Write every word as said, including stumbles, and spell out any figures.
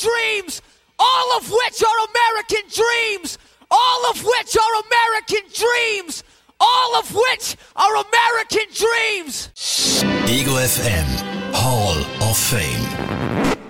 dreams, all of which are American dreams, all of which are American dreams, all of which are American dreams. Ego F M, Hall of Fame.